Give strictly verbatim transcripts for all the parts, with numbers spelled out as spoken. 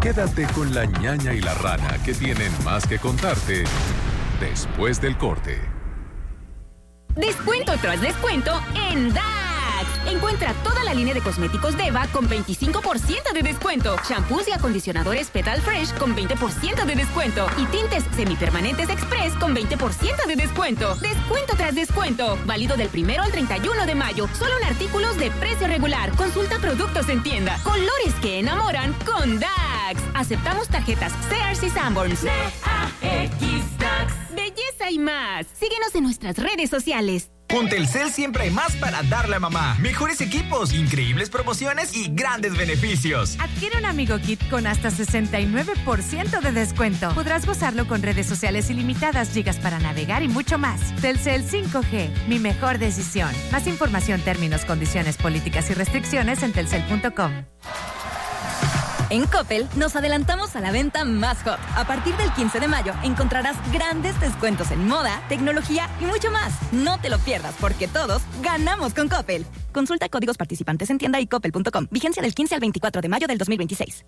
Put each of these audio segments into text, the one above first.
Quédate con la ñaña y la rana, que tienen más que contarte después del corte. Descuento tras descuento en Dax. Encuentra toda la línea de cosméticos Deva con veinticinco por ciento de descuento. Shampoos y acondicionadores Petal Fresh con veinte por ciento de descuento. Y tintes semipermanentes Express con veinte por ciento de descuento. Descuento tras descuento. Válido del primero al treinta y uno de mayo. Solo en artículos de precio regular. Consulta productos en tienda. Colores que enamoran con Dax. Aceptamos tarjetas Sears y Sanborns. D A X Dax. Belleza y más. Síguenos en nuestras redes sociales. Con Telcel siempre hay más para darle a mamá. Mejores equipos, increíbles promociones y grandes beneficios. Adquiere un Amigo Kit con hasta sesenta y nueve por ciento de descuento. Podrás gozarlo con redes sociales ilimitadas, gigas para navegar y mucho más. Telcel cinco G, mi mejor decisión. Más información, términos, condiciones, políticas y restricciones en telcel punto com. En Coppel nos adelantamos a la venta más hot. A partir del quince de mayo encontrarás grandes descuentos en moda, tecnología y mucho más. No te lo pierdas porque todos ganamos con Coppel. Consulta códigos participantes en tienda y coppel punto com. Vigencia del quince al veinticuatro de mayo del dos mil veintiséis.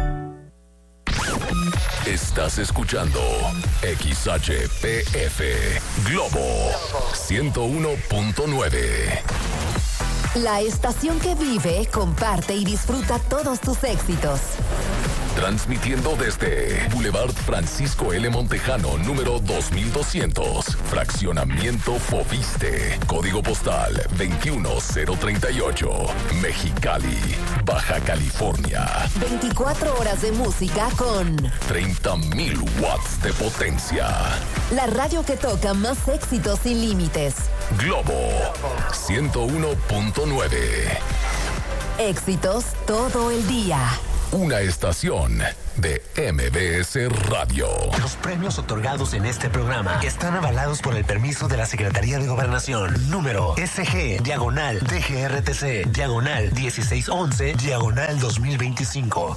Estás escuchando X H P F Globo ciento uno punto nueve. La estación que vive, comparte y disfruta todos tus éxitos. Transmitiendo desde Boulevard Francisco L. Montejano, número dos mil doscientos. Fraccionamiento Fobiste. Código postal veintiuno cero treinta y ocho. Mexicali, Baja California. veinticuatro horas de música con treinta mil watts de potencia. La radio que toca más éxitos sin límites. Globo ciento uno punto nueve. Éxitos todo el día. Una estación de M B S Radio. Los premios otorgados en este programa están avalados por el permiso de la Secretaría de Gobernación. Número S G, diagonal, D G R T C, diagonal, dieciséis once, diagonal dos mil veinticinco.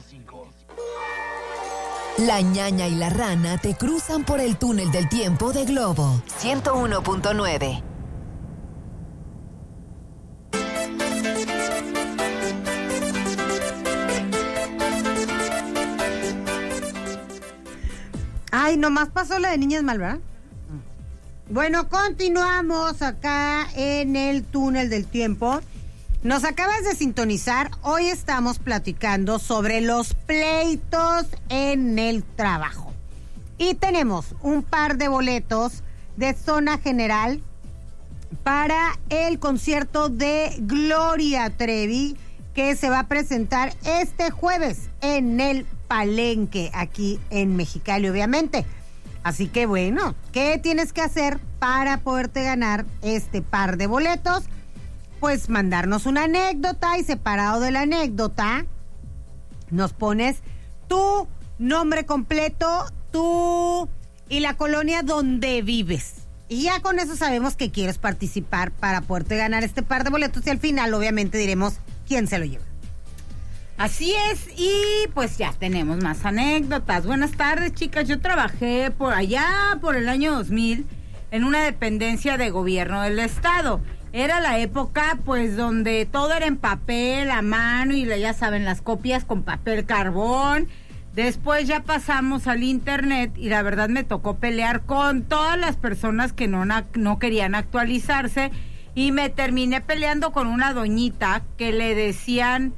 La ñaña y la rana te cruzan por el túnel del tiempo de Globo ciento uno punto nueve. Ay, nomás pasó la de Niñas Mal, ¿verdad? Bueno, continuamos acá en el túnel del tiempo. Nos acabas de sintonizar. Hoy estamos platicando sobre los pleitos en el trabajo. Y tenemos un par de boletos de zona general para el concierto de Gloria Trevi, que se va a presentar este jueves en el Palenque, aquí en Mexicali, obviamente. Así que bueno, ¿qué tienes que hacer para poderte ganar este par de boletos? Pues mandarnos una anécdota, y separado de la anécdota nos pones tu nombre completo, tú y la colonia donde vives. Y ya con eso sabemos que quieres participar para poderte ganar este par de boletos, y al final obviamente diremos quién se lo lleva. Así es, y pues ya tenemos más anécdotas. Buenas tardes, chicas. Yo trabajé por allá, por el año dos mil, en una dependencia de gobierno del estado. Era la época, pues, donde todo era en papel, a mano, y ya saben, las copias con papel carbón. Después ya pasamos al internet, y la verdad me tocó pelear con todas las personas que no, no querían actualizarse, y me terminé peleando con una doñita que le decían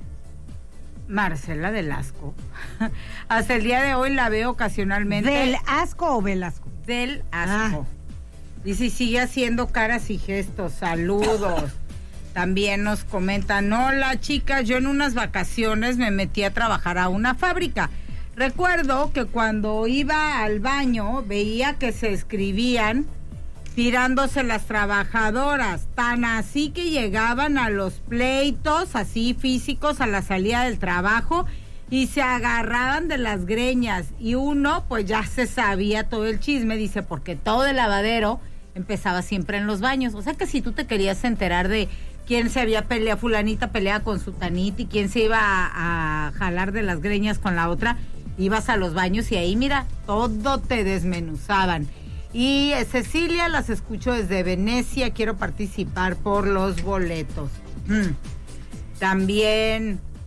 Marcela Velasco. Hasta el día de hoy la veo ocasionalmente. ¿Del asco o Velasco? Del asco. Ah. Y si sigue haciendo caras y gestos, saludos. También nos comentan, hola chicas, yo en unas vacaciones me metí a trabajar a una fábrica. Recuerdo que cuando iba al baño veía que se escribían tirándose las trabajadoras, tan así que llegaban a los pleitos así físicos a la salida del trabajo y se agarraban de las greñas, y uno pues ya se sabía todo el chisme, dice, porque todo el lavadero empezaba siempre en los baños. O sea que si tú te querías enterar de quién se había peleado, fulanita pelea con su tanita y quién se iba a, a jalar de las greñas con la otra, ibas a los baños y ahí mira, todo te desmenuzaban. Y eh, Cecilia, las escucho desde Venecia, quiero participar por los boletos. Mm. También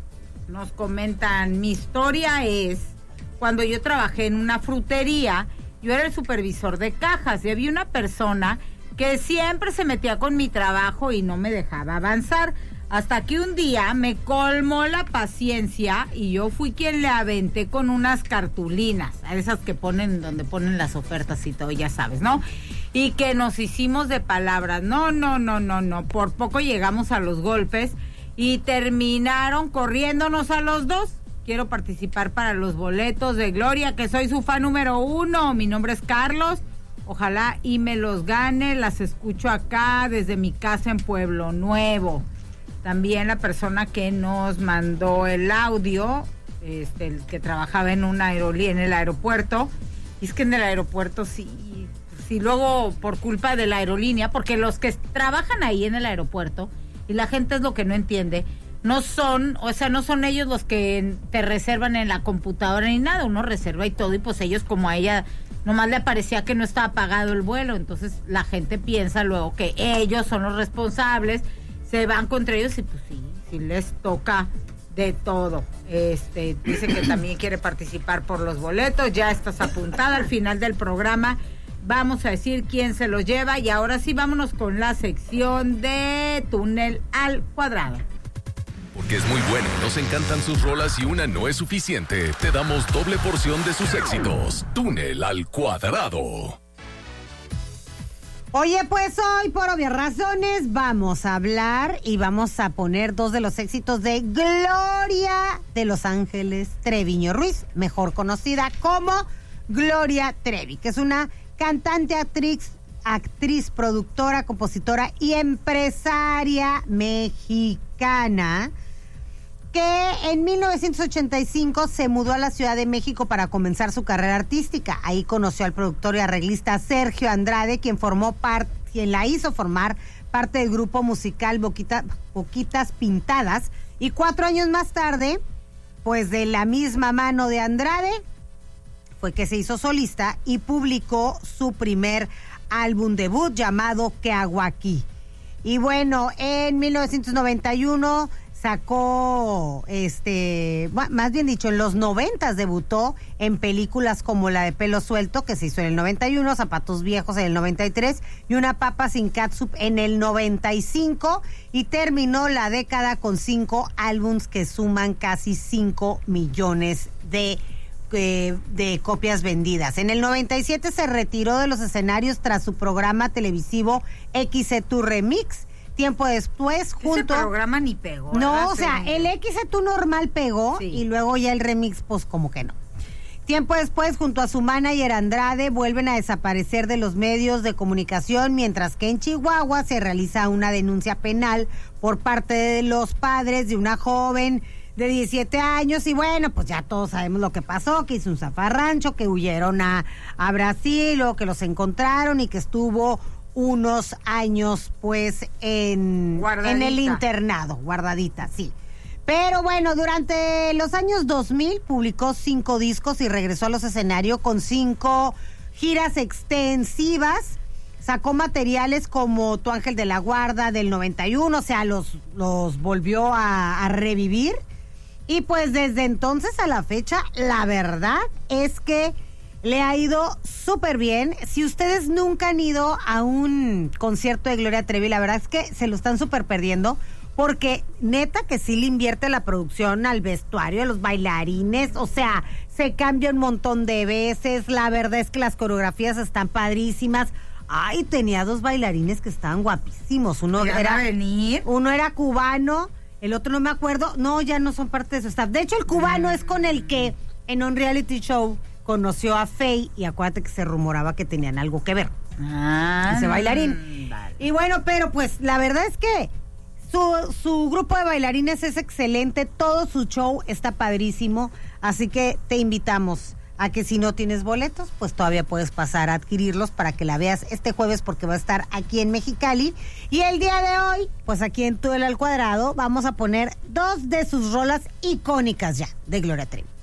nos comentan, mi historia es, cuando yo trabajé en una frutería, yo era el supervisor de cajas y había una persona que siempre se metía con mi trabajo y no me dejaba avanzar. Hasta que un día me colmó la paciencia y yo fui quien le aventé con unas cartulinas, a esas que ponen, donde ponen las ofertas y todo, ya sabes, ¿no? Y que nos hicimos de palabras. No, no, no, no, no. Por poco llegamos a los golpes y terminaron corriéndonos a los dos. Quiero participar para los boletos de Gloria, que soy su fan número uno. Mi nombre es Carlos. Ojalá y me los gane. Las escucho acá desde mi casa en Pueblo Nuevo. También la persona que nos mandó el audio, este, el que trabajaba en una aerolínea en el aeropuerto. Y es que en el aeropuerto sí, sí, luego por culpa de la aerolínea, porque los que trabajan ahí en el aeropuerto, y la gente es lo que no entiende, no son, o sea, no son ellos los que te reservan en la computadora ni nada, uno reserva y todo, y pues ellos, como a ella nomás le parecía que no estaba pagado el vuelo, entonces la gente piensa luego que ellos son los responsables, se van contra ellos y pues sí, sí les toca de todo. Este, dice que también quiere participar por los boletos, ya estás apuntada. Al final del programa vamos a decir quién se los lleva, y ahora sí vámonos con la sección de Túnel al Cuadrado. Porque es muy bueno, nos encantan sus rolas y una no es suficiente. Te damos doble porción de sus éxitos. Túnel al Cuadrado. Oye, pues hoy, por obvias razones, vamos a hablar y vamos a poner dos de los éxitos de Gloria de Los Ángeles Treviño Ruiz, mejor conocida como Gloria Trevi, que es una cantante, actriz, actriz, productora, compositora y empresaria mexicana, que en mil novecientos ochenta y cinco se mudó a la Ciudad de México para comenzar su carrera artística. Ahí conoció al productor y arreglista Sergio Andrade, quien formó parte, quien la hizo formar parte del grupo musical Boquita, Boquitas Pintadas, y cuatro años más tarde, pues de la misma mano de Andrade, fue que se hizo solista y publicó su primer álbum debut llamado ¿Qué hago aquí? Y bueno, en mil novecientos noventa y uno sacó, este, más bien dicho, en los noventas debutó en películas como la de Pelo Suelto, que se hizo en el noventa y uno, Zapatos Viejos en el noventa y tres y Una Papa sin Catsup en el noventa y cinco, y terminó la década con cinco álbums que suman casi cinco millones de, eh, de copias vendidas. En el noventa y siete se retiró de los escenarios tras su programa televisivo X E Tu Remix. Tiempo después, junto... Ese programa ni pegó. No, o sea, el X E Tu normal pegó, sí, y luego ya el remix, pues como que no. Tiempo después, junto a su manager Andrade, vuelven a desaparecer de los medios de comunicación, mientras que en Chihuahua se realiza una denuncia penal por parte de los padres de una joven de diecisiete años, y bueno, pues ya todos sabemos lo que pasó, que hizo un zafarrancho, que huyeron a, a Brasil, o que los encontraron y que estuvo unos años pues en, en el internado, guardadita, sí. Pero bueno, durante los años dos mil publicó cinco discos y regresó a los escenarios con cinco giras extensivas. Sacó materiales como Tu Ángel de la Guarda del noventa y uno, o sea, los, los volvió a, a revivir. Y pues desde entonces a la fecha, la verdad es que le ha ido súper bien. Si ustedes nunca han ido a un concierto de Gloria Trevi, la verdad es que se lo están súper perdiendo, porque neta que sí le invierte la producción al vestuario, a los bailarines, o sea, se cambia un montón de veces. La verdad es que las coreografías están padrísimas. Ay, tenía dos bailarines que estaban guapísimos. Uno era venir? Uno era cubano, el otro no me acuerdo. No, ya no son parte de su staff. De hecho, el cubano mm. es con el que en un reality show conoció a Faye, y acuérdate que se rumoraba que tenían algo que ver. Ah, ese bailarín. Vale. Y bueno, pero pues la verdad es que su, su grupo de bailarines es excelente, todo su show está padrísimo, así que te invitamos a que si no tienes boletos, pues todavía puedes pasar a adquirirlos para que la veas este jueves, porque va a estar aquí en Mexicali. Y el día de hoy, pues aquí en Túnel al Cuadrado, vamos a poner dos de sus rolas icónicas ya de Gloria Trevi.